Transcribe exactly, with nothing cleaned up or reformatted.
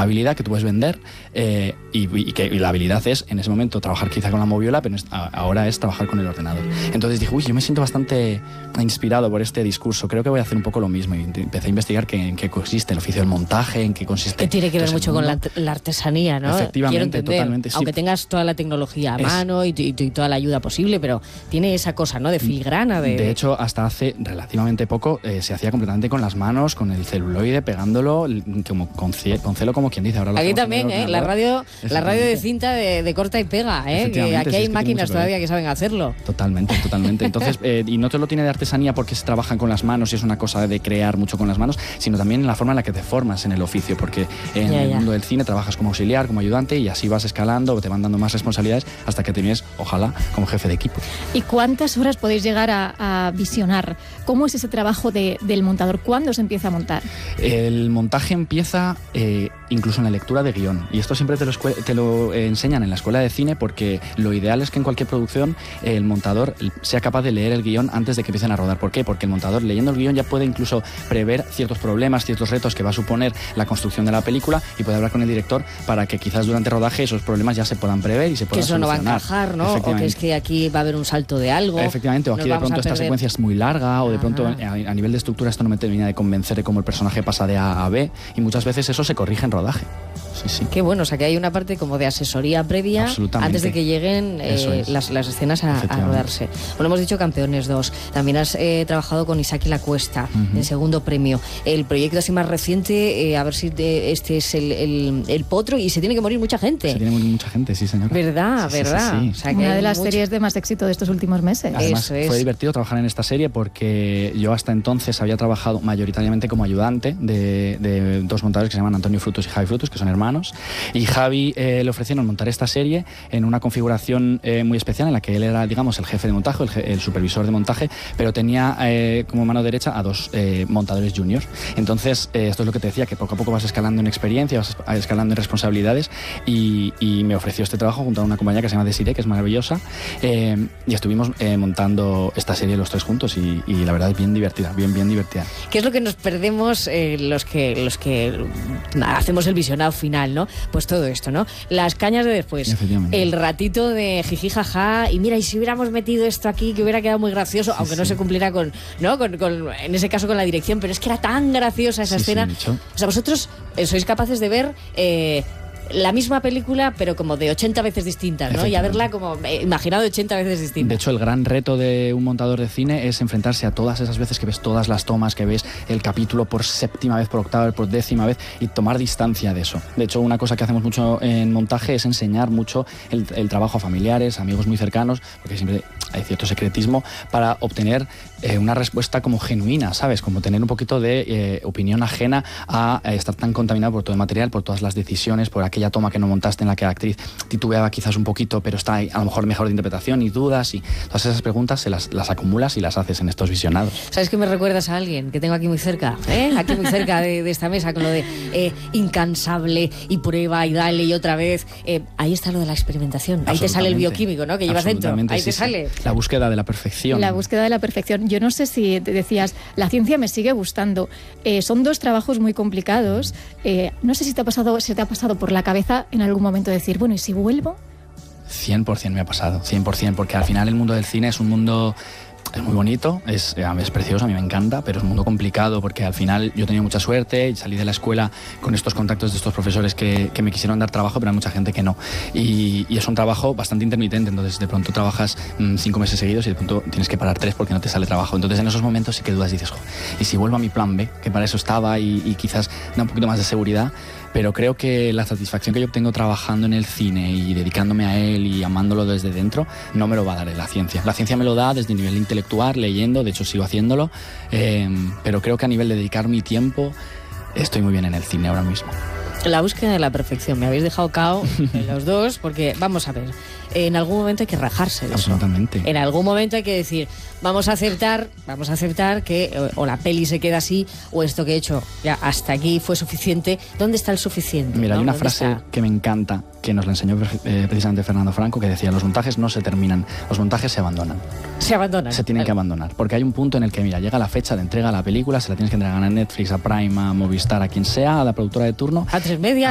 una habilidad que tú puedes vender eh, y, y que y la habilidad es, en ese momento, trabajar quizá con la moviola, pero es, a, ahora es trabajar con el ordenador. Entonces dije, uy, yo me siento bastante inspirado por este discurso, creo que voy a hacer un poco lo mismo. Y empecé a investigar que, en qué consiste el oficio del montaje, en qué consiste... Que tiene que ver Entonces, mucho con la, la artesanía, ¿no? Efectivamente, totalmente. Sí. Aunque tengas toda la tecnología a es, mano y, y, y toda la ayuda posible, pero tiene esa cosa, ¿no? De filigrana. De, de hecho, hasta hace relativamente poco eh, se hacía completamente con las manos, con el celuloide, pegándolo como con, con celo, como quien dice. Ahora lo aquí también, ¿eh? La radio, la radio de cinta de, de corta y pega, ¿eh? Que aquí hay sí, máquinas que todavía que saben hacerlo. Totalmente, totalmente. Entonces, eh, y no te lo tiene de artesanía porque se trabajan con las manos y es una cosa de crear mucho con las manos, sino también en la forma en la que te formas en el oficio, porque en ya, el ya. mundo del cine trabajas como auxiliar, como ayudante y así vas escalando, te van dando más responsabilidades hasta que te vienes, ojalá, como jefe de equipo. ¿Y cuántas horas podéis llegar a, a visionar? ¿Cómo es ese trabajo de, del montador? ¿Cuándo se empieza a montar? El montaje empieza eh, incluso en la lectura de guión. Y esto siempre te lo, te lo eh, enseñan en la escuela de cine porque lo ideal es que en cualquier producción eh, el montador sea capaz de leer el guión antes de que empiecen a rodar. ¿Por qué? Porque el montador leyendo el guión ya puede incluso prever ciertos problemas, ciertos retos que va a suponer la construcción de la película y puede hablar con el director para que quizás durante el rodaje esos problemas ya se puedan prever y se puedan solucionar. Que eso no va a encajar, ¿no? O que es que aquí va a haber un salto de algo. Efectivamente, o aquí de pronto esta secuencia es muy larga o de pronto a, a nivel de estructura esto no me termina de convencer de cómo el personaje pasa de A a B y muchas veces eso se corrige en rodaje. Sí, sí. Qué bueno, o sea que hay una parte como de asesoría previa antes de que lleguen eh, es. las, las escenas a, a rodarse. Bueno, hemos dicho Campeones dos, también has eh, trabajado con Isaki La Cuesta, uh-huh. el segundo premio. El proyecto así más reciente, eh, a ver si de, este es el, el, el Potro y se tiene que morir mucha gente. Se tiene que morir mucha gente, sí señora. ¿Verdad? Sí, ¿verdad? Sí, sí, sí. O sea, que una de las mucho... series de más éxito de estos últimos meses. Además, Eso es. Fue divertido trabajar en esta serie porque yo hasta entonces había trabajado mayoritariamente como ayudante de, de dos montadores que se llaman Antonio Frutos y Javi Frutos, que son hermanos. Y Javi eh, le ofrecieron montar esta serie en una configuración eh, muy especial en la que él era, digamos, el jefe de montaje, el, el supervisor de montaje, pero tenía eh, como mano derecha a dos eh, montadores juniors. Entonces, eh, esto es lo que te decía, que poco a poco vas escalando en experiencia, vas escalando en responsabilidades y, y me ofreció este trabajo junto a una compañía que se llama Desiree, que es maravillosa, eh, y estuvimos eh, montando esta serie los tres juntos y, y la verdad es bien divertida, bien, bien divertida. ¿Qué es lo que nos perdemos eh, los que los que hacemos el visionado final, ¿no? Pues todo esto, ¿no? Las cañas de después, el ratito de jiji jaja y mira, y si hubiéramos metido esto aquí que hubiera quedado muy gracioso, sí, aunque sí. no se cumpliera con, ¿no? Con, con, en ese caso con la dirección, pero es que era tan graciosa esa sí, escena. Sí, o sea, vosotros eh, sois capaces de ver eh, la misma película, pero como de ochenta veces distintas, ¿no? Y haberla como eh, imaginado ochenta veces distintas. De hecho, el gran reto de un montador de cine es enfrentarse a todas esas veces que ves todas las tomas, que ves el capítulo por séptima vez, por octava vez, por décima vez, y tomar distancia de eso. De hecho, una cosa que hacemos mucho en montaje es enseñar mucho el, el trabajo a familiares, amigos muy cercanos, porque siempre hay cierto secretismo, para obtener eh, una respuesta como genuina, ¿sabes? Como tener un poquito de eh, opinión ajena a, a estar tan contaminado por todo el material, por todas las decisiones, por aquella toma que no montaste en la que la actriz titubeaba quizás un poquito, pero está ahí, a lo mejor mejor de interpretación y dudas, y todas esas preguntas se las, las acumulas y las haces en estos visionados. ¿Sabes que me recuerdas a alguien que tengo aquí muy cerca? ¿eh? Aquí muy cerca de, de esta mesa, con lo de eh, incansable y prueba y dale y otra vez. Eh, ahí está lo de la experimentación. Ahí te sale el bioquímico, ¿no? Que llevas dentro. Ahí sí, te sí. sale. La búsqueda de la perfección. La búsqueda de la perfección. Yo no sé si te decías, la ciencia me sigue gustando. Eh, son dos trabajos muy complicados. Eh, no sé si te ha pasado, se te ha pasado por la cabeza en algún momento decir, bueno, ¿y si vuelvo? cien por ciento me ha pasado, cien por ciento, porque al final el mundo del cine es un mundo... Es muy bonito, es, es precioso, a mí me encanta, pero es un mundo complicado porque al final yo he tenido mucha suerte y salí de la escuela con estos contactos de estos profesores que, que me quisieron dar trabajo, pero hay mucha gente que no. Y, y es un trabajo bastante intermitente, entonces de pronto trabajas mmm, cinco meses seguidos y de pronto tienes que parar tres porque no te sale trabajo. Entonces en esos momentos sí que dudas, dices, ¿y si vuelvo a mi plan B? Que para eso estaba y, y quizás da un poquito más de seguridad. Pero creo que la satisfacción que yo obtengo trabajando en el cine y dedicándome a él y amándolo desde dentro no me lo va a dar en la ciencia. La ciencia me lo da desde el nivel intelectual, leyendo, de hecho sigo haciéndolo, eh, pero creo que a nivel de dedicar mi tiempo estoy muy bien en el cine ahora mismo. La búsqueda de la perfección, me habéis dejado cao los dos, porque vamos a ver, en algún momento hay que rajarse de eso. Absolutamente. En algún momento hay que decir, vamos a aceptar, vamos a aceptar que o, o la peli se queda así, o esto que he hecho ya hasta aquí fue suficiente. ¿Dónde está el suficiente? Mira, ¿no? hay una frase está? que me encanta, que nos la enseñó eh, precisamente Fernando Franco, que decía, los montajes no se terminan, los montajes se abandonan. Se abandonan. Se tienen vale. que abandonar, porque hay un punto en el que, mira, llega la fecha de entrega de la película, se la tienes que entregar a Netflix, a Prime, a Movistar, a quien sea, a la productora de turno. A tres media.